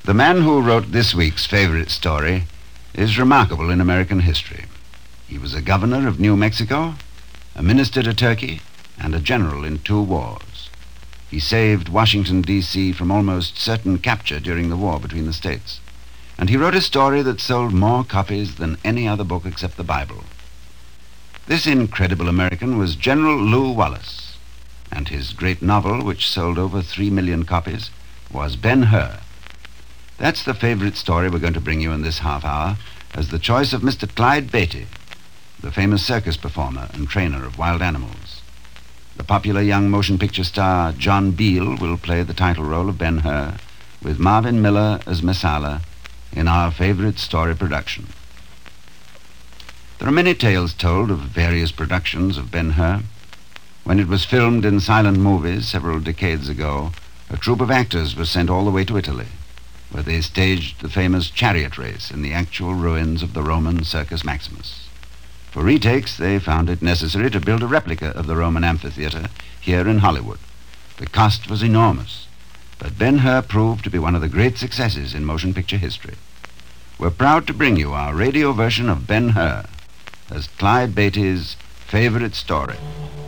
The man who wrote this week's favorite story is remarkable in American history. He was a governor of New Mexico, a minister to Turkey, and a general in 2 wars. He saved Washington, D.C. from almost certain capture during the war between the states. And he wrote a story that sold more copies than any other book except the Bible. This incredible American was General Lew Wallace, and his great novel, which sold over 3 million copies, was Ben-Hur. That's the favorite story we're going to bring you in this half hour as the choice of Mr. Clyde Beatty, the famous circus performer and trainer of wild animals. The popular young motion picture star John Beal will play the title role of Ben-Hur, with Marvin Miller as Messala in our favorite story production. There are many tales told of various productions of Ben-Hur. When it was filmed in silent movies several decades ago, a troupe of actors was sent all the way to Italy, where they staged the famous chariot race in the actual ruins of the Roman Circus Maximus. For retakes, they found it necessary to build a replica of the Roman amphitheater here in Hollywood. The cost was enormous, but Ben-Hur proved to be one of the great successes in motion picture history. We're proud to bring you our radio version of Ben-Hur as Clyde Beatty's favorite story.